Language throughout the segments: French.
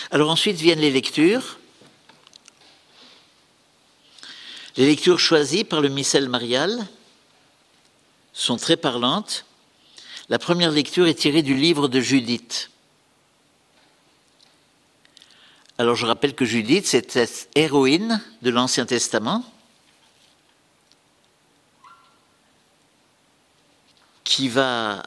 Alors ensuite viennent les lectures. Les lectures choisies par le missel marial sont très parlantes. La première lecture est tirée du livre de Judith. Alors je rappelle que Judith, c'est cette héroïne de l'Ancien Testament qui va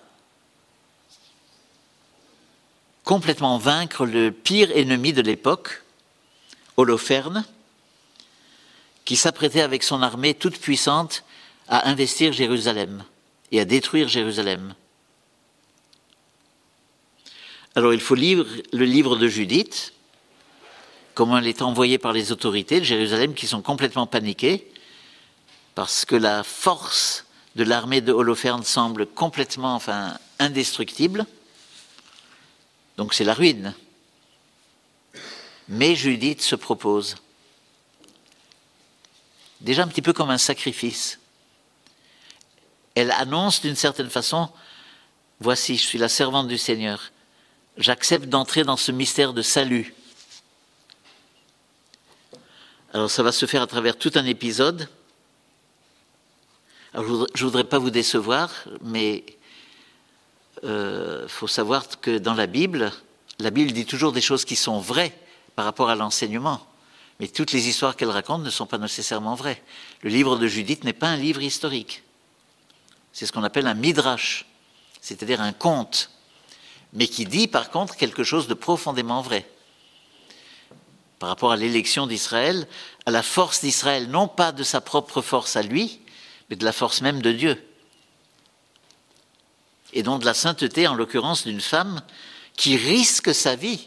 complètement vaincre le pire ennemi de l'époque, Holoferne, qui s'apprêtait avec son armée toute puissante à investir Jérusalem et à détruire Jérusalem. Alors il faut lire le livre de Judith, comment elle est envoyée par les autorités de Jérusalem qui sont complètement paniquées parce que la force de l'armée de Holoferne semble complètement, indestructible. Donc c'est la ruine. Mais Judith se propose. Déjà un petit peu comme un sacrifice. Elle annonce d'une certaine façon, voici, je suis la servante du Seigneur. J'accepte d'entrer dans ce mystère de salut. Alors ça va se faire à travers tout un épisode. Alors, je ne voudrais pas vous décevoir, mais faut savoir que dans la Bible dit toujours des choses qui sont vraies par rapport à l'enseignement. Mais toutes les histoires qu'elle raconte ne sont pas nécessairement vraies. Le livre de Judith n'est pas un livre historique. C'est ce qu'on appelle un midrash, c'est-à-dire un conte, mais qui dit par contre quelque chose de profondément vrai. Par rapport à l'élection d'Israël, à la force d'Israël, non pas de sa propre force à lui, mais de la force même de Dieu. Et donc de la sainteté, en l'occurrence d'une femme qui risque sa vie.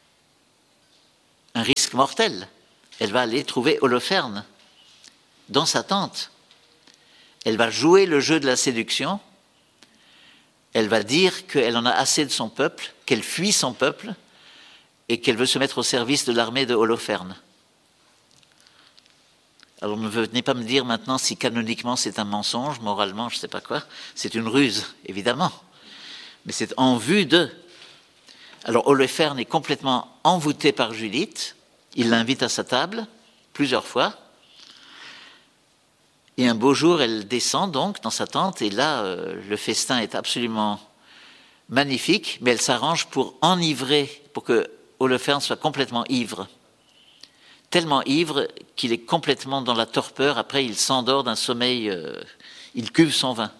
Un risque mortel. Elle va aller trouver Holoferne dans sa tente. Elle va jouer le jeu de la séduction. Elle va dire qu'elle en a assez de son peuple, qu'elle fuit son peuple et qu'elle veut se mettre au service de l'armée de Holoferne. Alors ne venez pas me dire maintenant si canoniquement c'est un mensonge, moralement je ne sais pas quoi. C'est une ruse, évidemment. Mais c'est en vue de... Alors Holoferne est complètement envoûté par Judith. Il l'invite à sa table, plusieurs fois. Et un beau jour, elle descend donc dans sa tente. Et là, le festin est absolument magnifique. Mais elle s'arrange pour enivrer, pour que Holoferne soit complètement ivre. Tellement ivre qu'il est complètement dans la torpeur. Après, il s'endort d'un sommeil, il cuve son vin.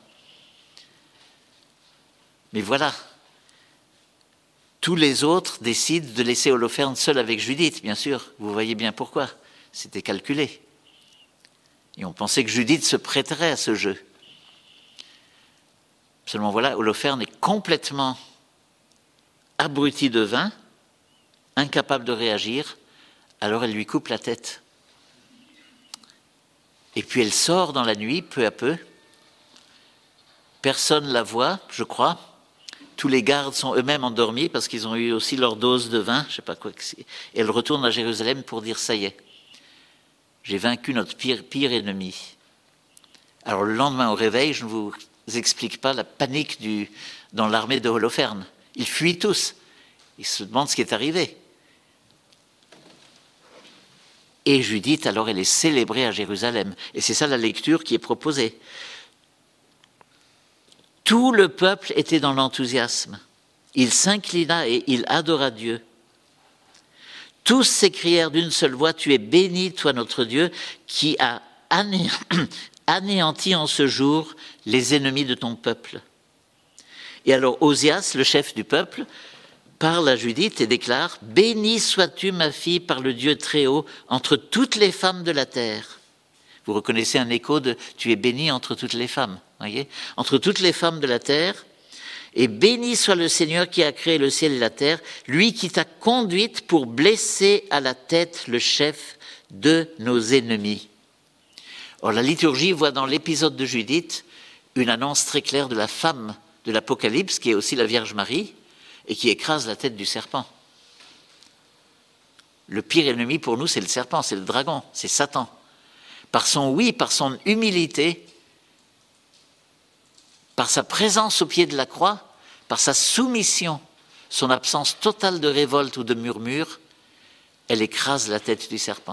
Mais voilà, tous les autres décident de laisser Holoferne seul avec Judith, bien sûr. Vous voyez bien pourquoi. C'était calculé. Et on pensait que Judith se prêterait à ce jeu. Seulement voilà, Holoferne est complètement abruti de vin, incapable de réagir. Alors elle lui coupe la tête. Et puis elle sort dans la nuit, peu à peu. Personne la voit, je crois. Tous les gardes sont eux-mêmes endormis parce qu'ils ont eu aussi leur dose de vin, je ne sais pas quoi. Et elle retourne à Jérusalem pour dire, ça y est, j'ai vaincu notre pire ennemi. Alors le lendemain au réveil, je ne vous explique pas la panique dans l'armée de Holoferne. Ils fuient tous. Ils se demandent ce qui est arrivé. Et Judith, alors, elle est célébrée à Jérusalem. Et c'est ça la lecture qui est proposée. Tout le peuple était dans l'enthousiasme. Il s'inclina et il adora Dieu. Tous s'écrièrent d'une seule voix, « Tu es béni, toi notre Dieu, qui a anéanti en ce jour les ennemis de ton peuple. » Et alors Osias, le chef du peuple, parle à Judith et déclare « Bénie sois-tu, ma fille, par le Dieu très haut, entre toutes les femmes de la terre. » Vous reconnaissez un écho de « Tu es bénie entre toutes les femmes ». Voyez, entre toutes les femmes de la terre, et béni soit le Seigneur qui a créé le ciel et la terre, lui qui t'a conduite pour blesser à la tête le chef de nos ennemis. Or, la liturgie voit dans l'épisode de Judith une annonce très claire de la femme de l'Apocalypse, qui est aussi la Vierge Marie, et qui écrase la tête du serpent. Le pire ennemi pour nous, c'est le serpent, c'est le dragon, c'est Satan. Par son oui, par son humilité, par sa présence au pied de la croix, par sa soumission, son absence totale de révolte ou de murmure, elle écrase la tête du serpent.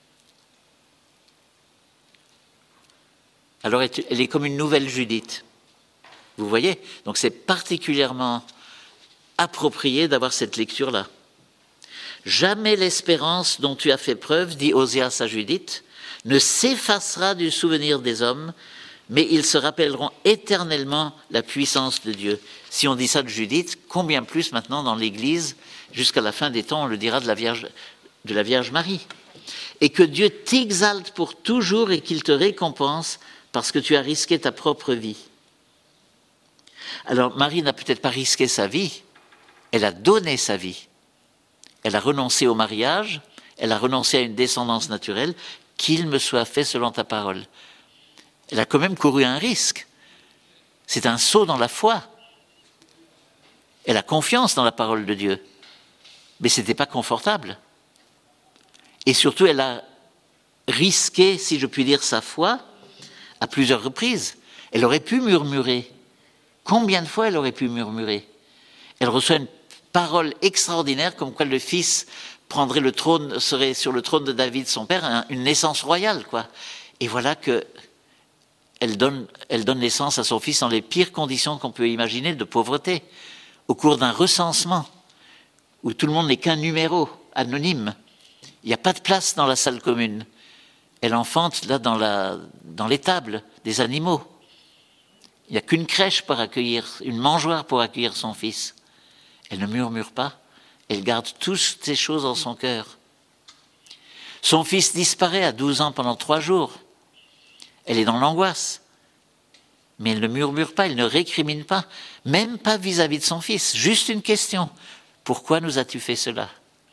Alors elle est comme une nouvelle Judith. Vous voyez? Donc c'est particulièrement approprié d'avoir cette lecture-là. Jamais l'espérance dont tu as fait preuve, dit Ozias à Judith, ne s'effacera du souvenir des hommes, mais ils se rappelleront éternellement la puissance de Dieu. Si on dit ça de Judith, combien plus maintenant dans l'Église, jusqu'à la fin des temps, on le dira de la Vierge Marie. Et que Dieu t'exalte pour toujours et qu'il te récompense parce que tu as risqué ta propre vie. Alors Marie n'a peut-être pas risqué sa vie, elle a donné sa vie. Elle a renoncé au mariage, elle a renoncé à une descendance naturelle, qu'il me soit fait selon ta parole. Elle a quand même couru un risque. C'est un saut dans la foi. Elle a confiance dans la parole de Dieu. Mais ce n'était pas confortable. Et surtout, elle a risqué, si je puis dire, sa foi à plusieurs reprises. Elle aurait pu murmurer. Combien de fois elle aurait pu murmurer? Elle reçoit une parole extraordinaire comme quoi le Fils prendrait le trône, serait sur le trône de David, son père, une naissance royale, quoi. Et voilà que elle donne naissance à son fils dans les pires conditions qu'on peut imaginer de pauvreté, au cours d'un recensement, où tout le monde n'est qu'un numéro, anonyme. Il n'y a pas de place dans la salle commune. Elle enfante là dans l'étable des animaux. Il n'y a qu'une crèche pour accueillir, une mangeoire pour accueillir son fils. Elle ne murmure pas, elle garde toutes ces choses dans son cœur. Son fils disparaît à 12 ans pendant 3 jours. Elle est dans l'angoisse. Mais elle ne murmure pas, elle ne récrimine pas, même pas vis-à-vis de son fils. Juste une question. Pourquoi nous as-tu fait cela?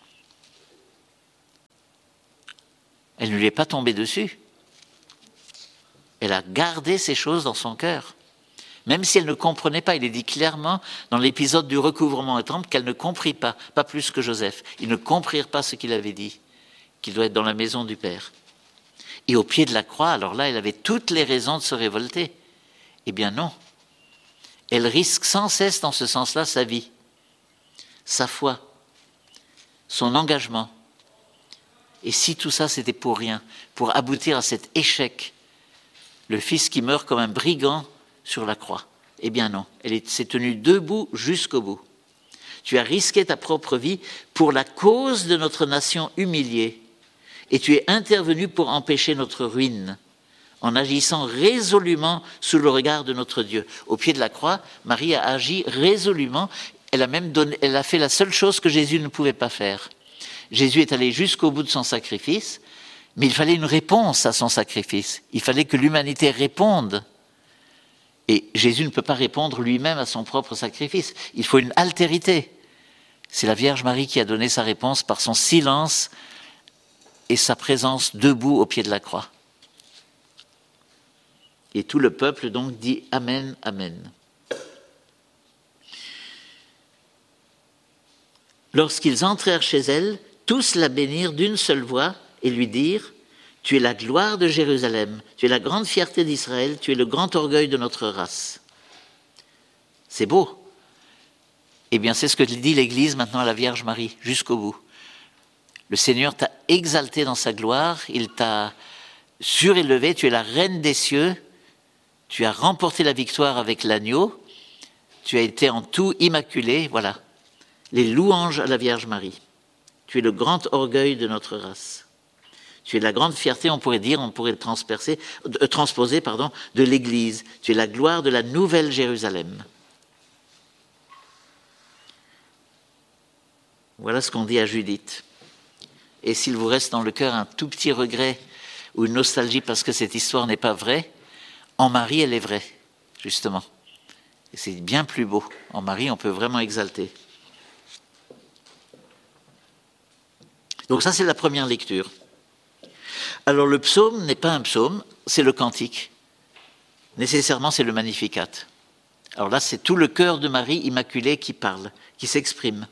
Elle ne lui est pas tombée dessus. Elle a gardé ces choses dans son cœur. Même si elle ne comprenait pas, il est dit clairement dans l'épisode du recouvrement au temple qu'elle ne comprit pas plus que Joseph. Ils ne comprirent pas ce qu'il avait dit, qu'il doit être dans la maison du Père. Et au pied de la croix, alors là, elle avait toutes les raisons de se révolter. Eh bien non. Elle risque sans cesse dans ce sens-là sa vie, sa foi, son engagement. Et si tout ça, c'était pour rien, pour aboutir à cet échec, le Fils qui meurt comme un brigand sur la croix. Eh bien non, elle s'est tenue debout jusqu'au bout. Tu as risqué ta propre vie pour la cause de notre nation humiliée et tu es intervenu pour empêcher notre ruine en agissant résolument sous le regard de notre Dieu. Au pied de la croix, Marie a agi résolument. Elle a fait la seule chose que Jésus ne pouvait pas faire. Jésus est allé jusqu'au bout de son sacrifice, mais il fallait une réponse à son sacrifice. Il fallait que l'humanité réponde. Et Jésus ne peut pas répondre lui-même à son propre sacrifice. Il faut une altérité. C'est la Vierge Marie qui a donné sa réponse par son silence et sa présence debout au pied de la croix. Et tout le peuple donc dit Amen, Amen. Lorsqu'ils entrèrent chez elle, tous la bénirent d'une seule voix et lui dirent « Tu es la gloire de Jérusalem, tu es la grande fierté d'Israël, tu es le grand orgueil de notre race. » C'est beau. Eh bien, c'est ce que dit l'Église maintenant à la Vierge Marie, jusqu'au bout. Le Seigneur t'a exalté dans sa gloire, il t'a surélevé, tu es la reine des cieux, tu as remporté la victoire avec l'agneau, tu as été en tout immaculé, voilà. Les louanges à la Vierge Marie. Tu es le grand orgueil de notre race. Tu es la grande fierté, on pourrait le transposer, de l'Église. Tu es la gloire de la nouvelle Jérusalem. Voilà ce qu'on dit à Judith. Et s'il vous reste dans le cœur un tout petit regret ou une nostalgie parce que cette histoire n'est pas vraie, en Marie, elle est vraie, justement. Et c'est bien plus beau. En Marie, on peut vraiment exalter. Donc ça, c'est la première lecture. Alors le psaume n'est pas un psaume, c'est le cantique. Nécessairement, c'est le Magnificat. Alors là, c'est tout le cœur de Marie immaculée qui parle, qui s'exprime.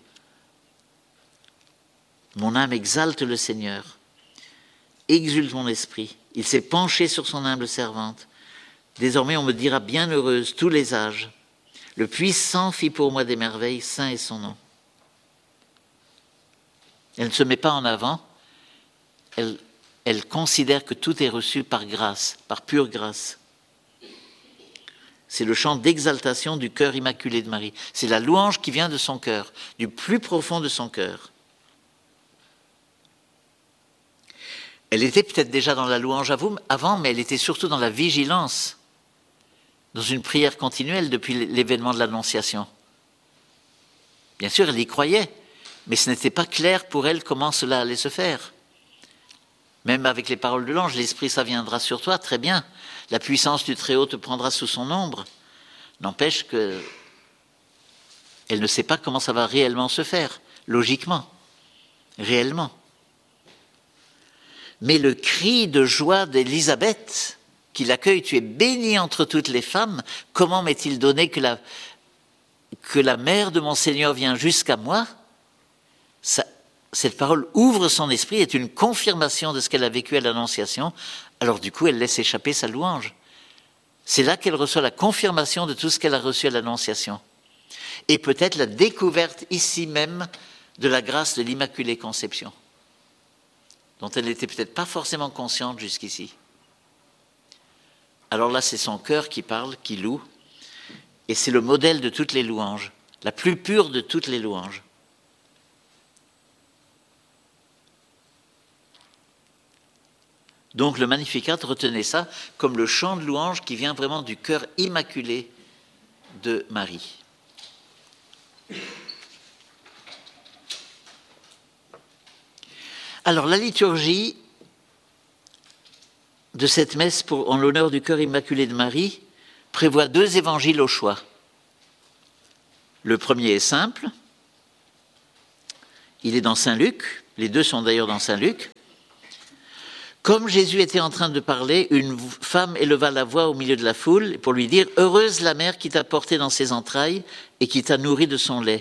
Mon âme exalte le Seigneur. Exulte mon esprit. Il s'est penché sur son humble servante. Désormais, on me dira bienheureuse tous les âges. Le Puissant fit pour moi des merveilles, saint est son nom. Elle ne se met pas en avant, elle considère que tout est reçu par grâce, par pure grâce. C'est le chant d'exaltation du cœur immaculé de Marie. C'est la louange qui vient de son cœur, du plus profond de son cœur. Elle était peut-être déjà dans la louange avant, mais elle était surtout dans la vigilance, dans une prière continuelle depuis l'événement de l'Annonciation. Bien sûr, elle y croyait, mais ce n'était pas clair pour elle comment cela allait se faire. Même avec les paroles de l'ange, l'Esprit, ça viendra sur toi, très bien. La puissance du Très-Haut te prendra sous son ombre. N'empêche que elle ne sait pas comment ça va réellement se faire, logiquement, réellement. Mais le cri de joie d'Élisabeth, qui l'accueille, tu es bénie entre toutes les femmes, comment m'est-il donné que la mère de mon Seigneur vient jusqu'à moi? Cette parole ouvre son esprit, est une confirmation de ce qu'elle a vécu à l'Annonciation. Alors du coup, elle laisse échapper sa louange. C'est là qu'elle reçoit la confirmation de tout ce qu'elle a reçu à l'Annonciation. Et peut-être la découverte ici même de la grâce de l'Immaculée Conception, dont elle n'était peut-être pas forcément consciente jusqu'ici. Alors là, c'est son cœur qui parle, qui loue, et c'est le modèle de toutes les louanges, la plus pure de toutes les louanges. Donc le Magnificat, retenez ça comme le chant de louange qui vient vraiment du cœur immaculé de Marie. Alors la liturgie de cette messe en l'honneur du cœur immaculé de Marie prévoit 2 évangiles au choix. Le premier est simple, il est dans Saint Luc, les 2 sont d'ailleurs dans Saint Luc. Comme Jésus était en train de parler, une femme éleva la voix au milieu de la foule pour lui dire « Heureuse la mère qui t'a porté dans ses entrailles et qui t'a nourri de son lait. »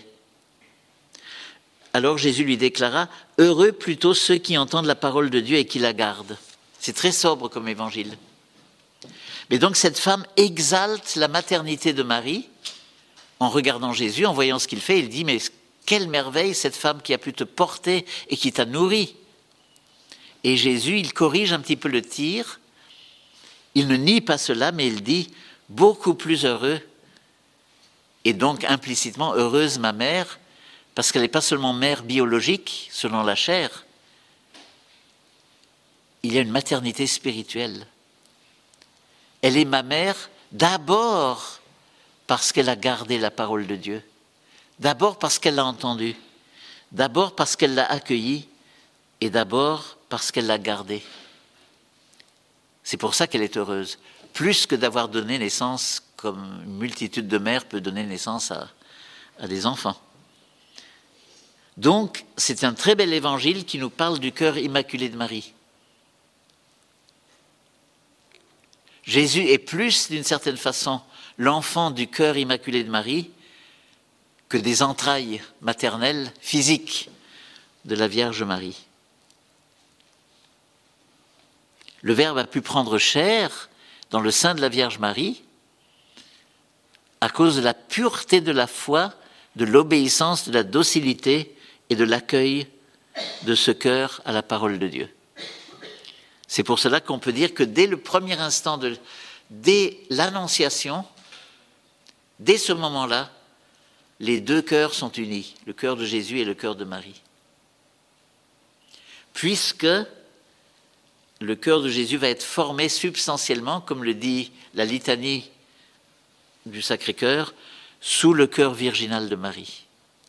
Alors Jésus lui déclara « Heureux plutôt ceux qui entendent la parole de Dieu et qui la gardent. » C'est très sobre comme évangile. Mais donc cette femme exalte la maternité de Marie en regardant Jésus, en voyant ce qu'il fait. Il dit « Mais quelle merveille cette femme qui a pu te porter et qui t'a nourri !» Et Jésus, il corrige un petit peu le tir. Il ne nie pas cela, mais il dit « beaucoup plus heureux » et donc implicitement « heureuse ma mère » parce qu'elle n'est pas seulement mère biologique, selon la chair. Il y a une maternité spirituelle. Elle est ma mère d'abord parce qu'elle a gardé la parole de Dieu, d'abord parce qu'elle l'a entendue, d'abord parce qu'elle l'a accueillie et d'abord parce qu'elle l'a gardée. C'est pour ça qu'elle est heureuse, plus que d'avoir donné naissance, comme une multitude de mères peut donner naissance à des enfants. Donc, c'est un très bel évangile qui nous parle du cœur immaculé de Marie. Jésus est plus, d'une certaine façon, l'enfant du cœur immaculé de Marie que des entrailles maternelles, physiques de la Vierge Marie. Le Verbe a pu prendre chair dans le sein de la Vierge Marie à cause de la pureté de la foi, de l'obéissance, de la docilité et de l'accueil de ce cœur à la parole de Dieu. C'est pour cela qu'on peut dire que dès le premier instant, dès l'Annonciation, dès ce moment-là, les 2 cœurs sont unis, le cœur de Jésus et le cœur de Marie. Puisque le cœur de Jésus va être formé substantiellement, comme le dit la litanie du Sacré-Cœur, sous le cœur virginal de Marie.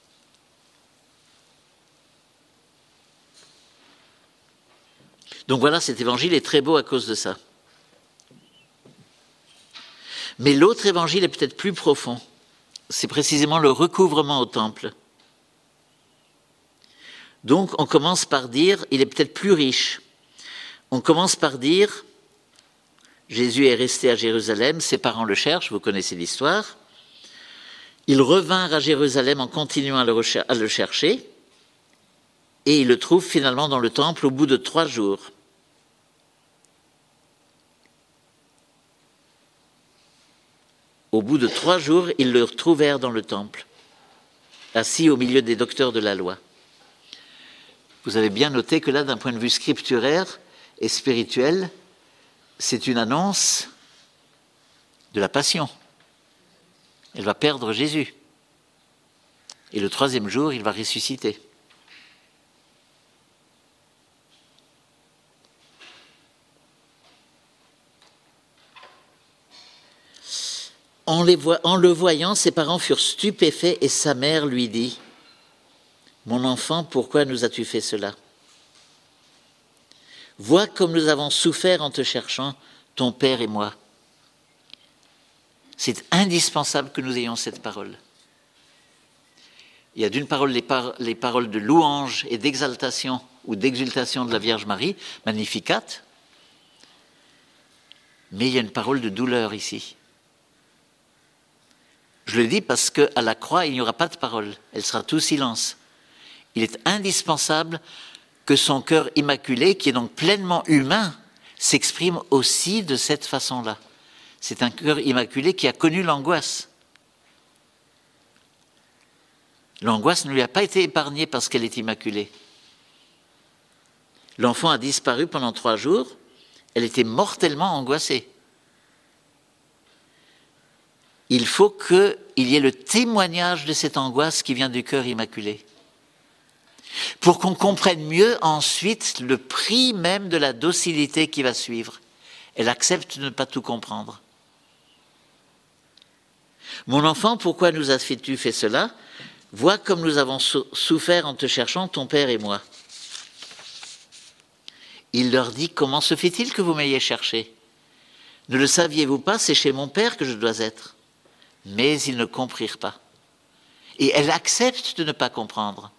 Donc voilà, cet évangile est très beau à cause de ça. Mais l'autre évangile est peut-être plus profond. C'est précisément le recouvrement au temple. Donc on commence par dire, il est peut-être plus riche. On commence par dire, Jésus est resté à Jérusalem, ses parents le cherchent, vous connaissez l'histoire. Ils revinrent à Jérusalem en continuant à le chercher, et ils le trouvent finalement dans le temple au bout de 3 jours. Au bout de 3 jours, ils le trouvèrent dans le temple, assis au milieu des docteurs de la loi. Vous avez bien noté que là, d'un point de vue scripturaire et spirituel, c'est une annonce de la passion. Elle va perdre Jésus. Et le troisième jour, il va ressusciter. En le voyant, ses parents furent stupéfaits et sa mère lui dit « Mon enfant, pourquoi nous as-tu fait cela ? Vois comme nous avons souffert en te cherchant, ton père et moi. » C'est indispensable que nous ayons cette parole. Il y a d'une part les paroles de louange et d'exaltation ou d'exultation de la Vierge Marie, Magnificat, mais il y a une parole de douleur ici. Je le dis parce qu'à la croix, il n'y aura pas de parole, elle sera tout silence. Il est indispensable que son cœur immaculé, qui est donc pleinement humain, s'exprime aussi de cette façon-là. C'est un cœur immaculé qui a connu l'angoisse. L'angoisse ne lui a pas été épargnée parce qu'elle est immaculée. L'enfant a disparu pendant 3 jours, elle était mortellement angoissée. Il faut qu'il y ait le témoignage de cette angoisse qui vient du cœur immaculé. Pour qu'on comprenne mieux ensuite le prix même de la docilité qui va suivre. Elle accepte de ne pas tout comprendre. Mon enfant, pourquoi nous as-tu fait cela ? Vois comme nous avons souffert en te cherchant, ton père et moi. Il leur dit, comment se fait-il que vous m'ayez cherché ? Ne le saviez-vous pas, c'est chez mon père que je dois être. Mais ils ne comprirent pas. Et elle accepte de ne pas comprendre.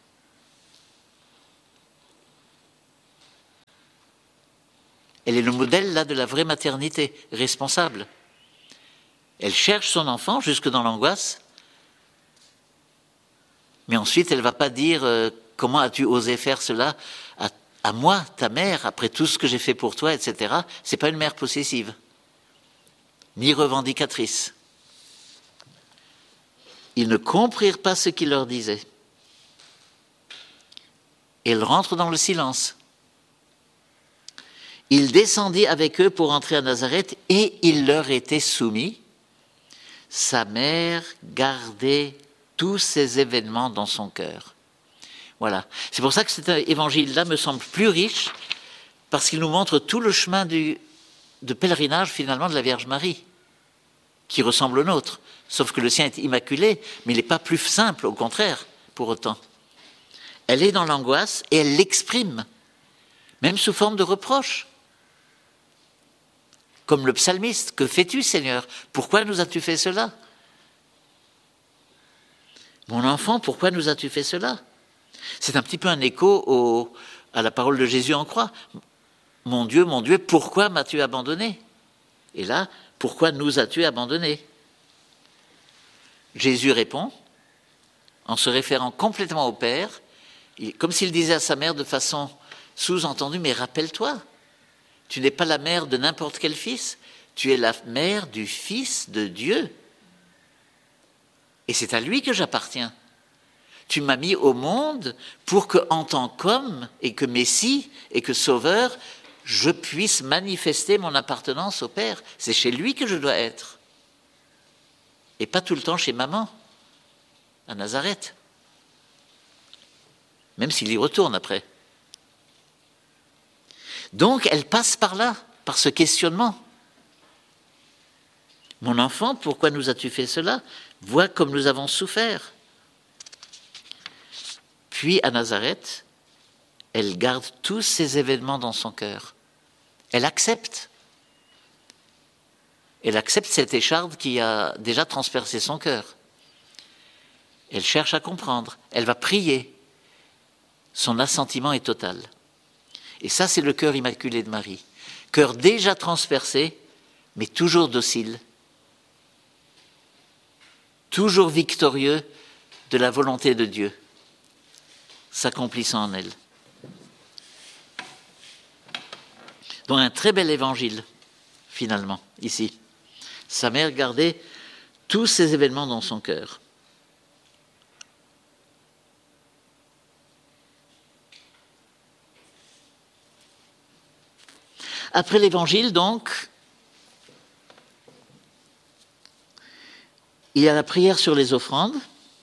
Elle est le modèle là de la vraie maternité, responsable. Elle cherche son enfant jusque dans l'angoisse, mais ensuite elle ne va pas dire comment as-tu osé faire cela à moi, ta mère, après tout ce que j'ai fait pour toi, etc. C'est pas une mère possessive, ni revendicatrice. Ils ne comprirent pas ce qu'il leur disait. Et elle rentre dans le silence. Il descendit avec eux pour entrer à Nazareth et il leur était soumis. Sa mère gardait tous ces événements dans son cœur. Voilà. C'est pour ça que cet évangile-là me semble plus riche, parce qu'il nous montre tout le chemin de pèlerinage finalement de la Vierge Marie, qui ressemble au nôtre. Sauf que le sien est immaculé, mais il n'est pas plus simple, au contraire, pour autant. Elle est dans l'angoisse et elle l'exprime, même sous forme de reproche. Comme le psalmiste, que fais-tu, Seigneur ? Pourquoi nous as-tu fait cela ? Mon enfant, pourquoi nous as-tu fait cela ? C'est un petit peu un écho à la parole de Jésus en croix. Mon Dieu, pourquoi m'as-tu abandonné ? Et là, pourquoi nous as-tu abandonnés ? Jésus répond, en se référant complètement au Père, comme s'il disait à sa mère de façon sous-entendue, mais rappelle-toi, tu n'es pas la mère de n'importe quel fils, tu es la mère du Fils de Dieu. Et c'est à lui que j'appartiens. Tu m'as mis au monde pour que, en tant qu'homme, et que Messie, et que Sauveur, je puisse manifester mon appartenance au Père. C'est chez lui que je dois être. Et pas tout le temps chez maman, à Nazareth. Même s'il y retourne après. Donc, elle passe par là, par ce questionnement. Mon enfant, pourquoi nous as-tu fait cela ? Vois comme nous avons souffert. Puis, à Nazareth, elle garde tous ces événements dans son cœur. Elle accepte. Elle accepte cette écharde qui a déjà transpercé son cœur. Elle cherche à comprendre. Elle va prier. Son assentiment est total. Et ça, c'est le cœur immaculé de Marie. Cœur déjà transpercé, mais toujours docile. Toujours victorieux de la volonté de Dieu, s'accomplissant en elle. Donc un très bel évangile, finalement, ici. Sa mère gardait tous ces événements dans son cœur. Après l'Évangile, donc, il y a la prière sur les offrandes,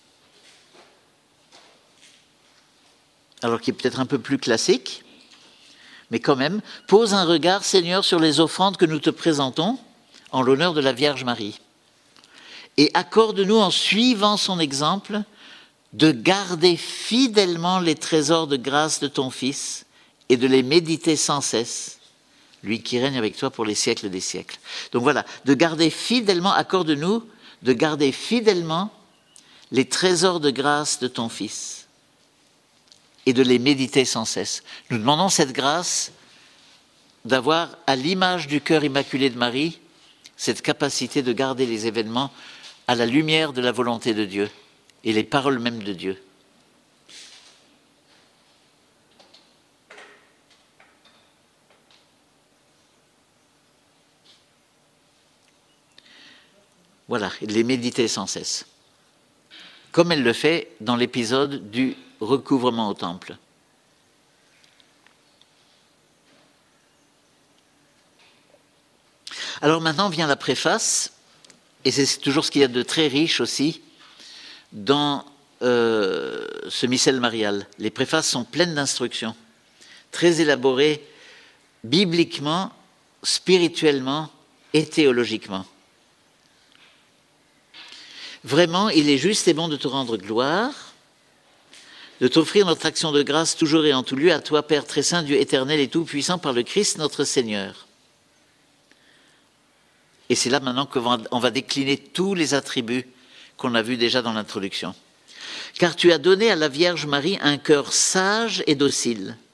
alors qui est peut-être un peu plus classique, mais quand même, pose un regard, Seigneur, sur les offrandes que nous te présentons en l'honneur de la Vierge Marie. Et accorde-nous, en suivant son exemple, de garder fidèlement les trésors de grâce de ton Fils et de les méditer sans cesse, lui qui règne avec toi pour les siècles des siècles. Donc voilà, de garder fidèlement, accorde-nous, de garder fidèlement les trésors de grâce de ton Fils et de les méditer sans cesse. Nous demandons cette grâce d'avoir, à l'image du cœur immaculé de Marie, cette capacité de garder les événements à la lumière de la volonté de Dieu et les paroles mêmes de Dieu. Voilà, et de les méditer sans cesse. Comme elle le fait dans l'épisode du recouvrement au temple. Alors maintenant vient la préface, et c'est toujours ce qu'il y a de très riche aussi dans ce missel marial. Les préfaces sont pleines d'instructions, très élaborées bibliquement, spirituellement et théologiquement. Vraiment, il est juste et bon de te rendre gloire, de t'offrir notre action de grâce toujours et en tout lieu à toi, Père très saint, Dieu éternel et tout-puissant, par le Christ notre Seigneur. Et c'est là maintenant qu'on va décliner tous les attributs qu'on a vus déjà dans l'introduction. Car tu as donné à la Vierge Marie un cœur sage et docile,